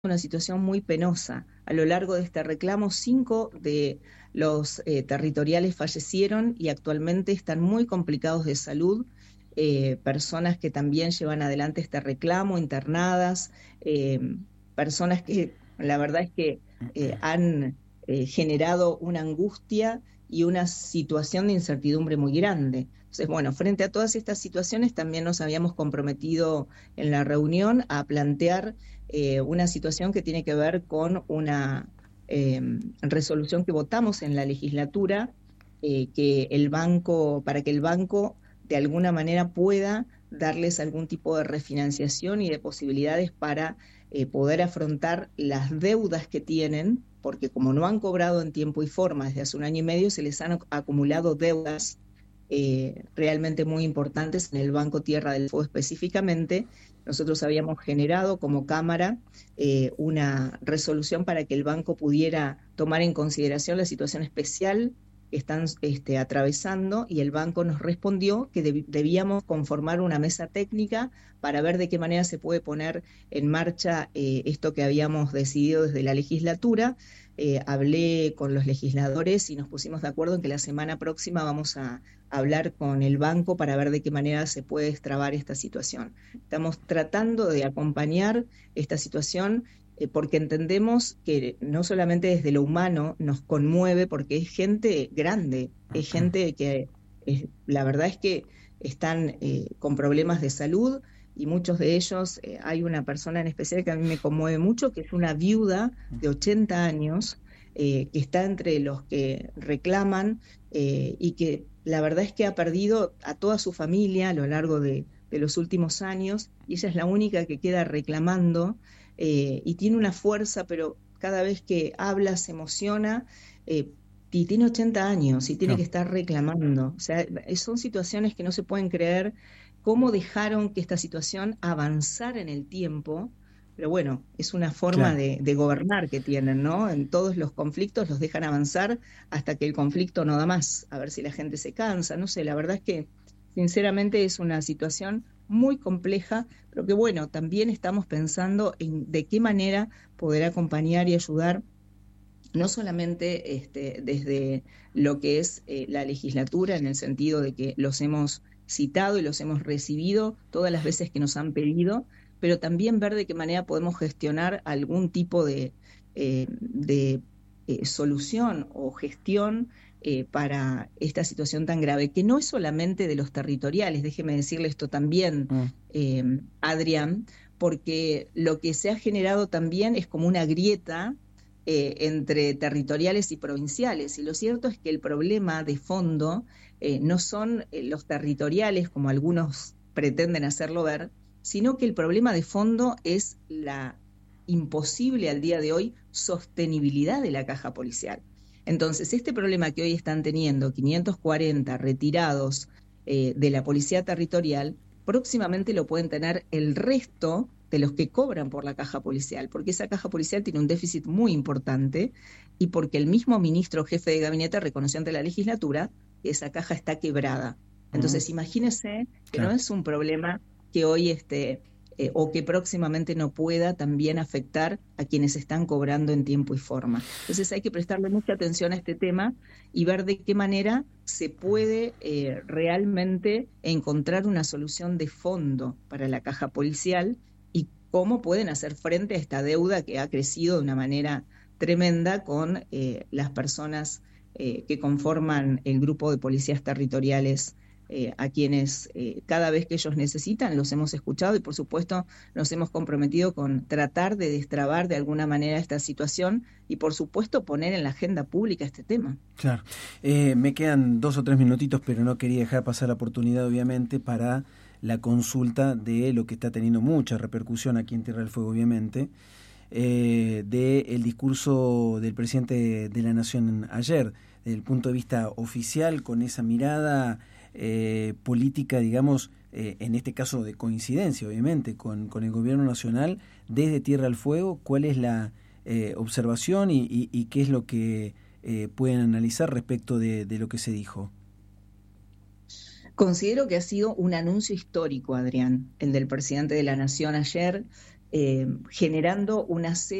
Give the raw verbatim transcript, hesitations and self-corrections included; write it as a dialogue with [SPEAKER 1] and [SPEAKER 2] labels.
[SPEAKER 1] una situación muy penosa. A lo largo de este reclamo, cinco de los eh, territoriales fallecieron y actualmente están muy complicados de salud. Eh, personas que también llevan adelante este reclamo, internadas, eh, personas que la verdad es que eh, han eh, generado una angustia y una situación de incertidumbre muy grande. Entonces, bueno, frente a todas estas situaciones también nos habíamos comprometido en la reunión a plantear eh, una situación que tiene que ver con una eh, resolución que votamos en la legislatura, eh, que el banco, para que el banco de alguna manera pueda darles algún tipo de refinanciación y de posibilidades para eh, poder afrontar las deudas que tienen, porque como no han cobrado en tiempo y forma desde hace un año y medio, se les han acumulado deudas eh, realmente muy importantes en el Banco Tierra del Fuego específicamente. Nosotros habíamos generado como Cámara eh, una resolución para que el banco pudiera tomar en consideración la situación especial que están este, atravesando, y el banco nos respondió que deb debíamos conformar una mesa técnica para ver de qué manera se puede poner en marcha eh, esto que habíamos decidido desde la legislatura. Eh, hablé con los legisladores y nos pusimos de acuerdo en que la semana próxima vamos a hablar con el banco para ver de qué manera se puede destrabar esta situación. Estamos tratando de acompañar esta situación eh, porque entendemos que no solamente desde lo humano nos conmueve, porque es gente grande, es gente que eh, la verdad es que están eh, con problemas de salud, y muchos de ellos, eh, hay una persona en especial que a mí me conmueve mucho, que es una viuda de ochenta años, eh, que está entre los que reclaman eh, y que la verdad es que ha perdido a toda su familia a lo largo de, de los últimos años, y ella es la única que queda reclamando eh, y tiene una fuerza, pero cada vez que habla se emociona. Eh, y tiene ochenta años y tiene
[SPEAKER 2] No,
[SPEAKER 1] que estar reclamando. O sea, son situaciones que no se pueden creer cómo dejaron que esta situación avanzara en el tiempo, pero bueno, es una forma
[SPEAKER 2] claro.
[SPEAKER 1] de, de gobernar que tienen, ¿no? En todos los conflictos los dejan avanzar hasta que el conflicto no da más, a ver si la gente se cansa, no sé, la verdad es que sinceramente es una situación muy compleja, pero que bueno, también estamos pensando en de qué manera poder acompañar y ayudar no solamente este, desde lo que es eh, la legislatura, en el sentido de que los hemos citado y los hemos recibido todas las veces que nos han pedido, pero también ver de qué manera podemos gestionar algún tipo de, eh, de eh, solución o gestión eh, para esta situación tan grave, que no es solamente de los territoriales. Déjeme decirle esto también,
[SPEAKER 2] Mm,
[SPEAKER 1] eh, Adrián, porque lo que se ha generado también es como una grieta eh, entre territoriales y provinciales. Y lo cierto es que el problema de fondo eh, no son eh, los territoriales, como algunos pretenden hacerlo ver, sino que el problema de fondo es la imposible al día de hoy sostenibilidad de la caja policial. Entonces, este problema que hoy están teniendo quinientos cuarenta retirados eh, de la policía territorial, próximamente lo pueden tener el resto de los que cobran por la caja policial, porque esa caja policial tiene un déficit muy importante, y porque el mismo ministro jefe de gabinete reconoció ante la legislatura que esa caja está quebrada.
[SPEAKER 2] mm,
[SPEAKER 1] Entonces, imagínese que no
[SPEAKER 2] claro.
[SPEAKER 1] es un problema que hoy este, eh, o que próximamente no pueda también afectar a quienes están cobrando en tiempo y forma. Entonces hay que prestarle mucha atención a este tema y ver de qué manera se puede eh, realmente encontrar una solución de fondo para la caja policial, y cómo pueden hacer frente a esta deuda que ha crecido de una manera tremenda con eh, las personas eh, que conforman el grupo de policías territoriales, eh, a quienes eh, cada vez que ellos necesitan los hemos escuchado, y por supuesto nos hemos comprometido con tratar de destrabar de alguna manera esta situación y por supuesto poner en la agenda pública este tema.
[SPEAKER 2] Claro. Eh, me quedan dos o tres minutitos, pero no quería dejar pasar la oportunidad, obviamente, para la consulta de lo que está teniendo mucha repercusión aquí en Tierra del Fuego, obviamente, eh, del discurso del presidente de la Nación ayer, desde el punto de vista oficial, con esa mirada eh, política, digamos, eh, en este caso de coincidencia, obviamente, con, con el gobierno nacional, desde Tierra del Fuego. ¿Cuál es la eh, observación y, y, y qué es lo que eh, pueden analizar respecto de, de lo que se dijo?
[SPEAKER 1] Considero que ha sido un anuncio histórico, Adrián, el del presidente de la Nación ayer. eh, generando una serie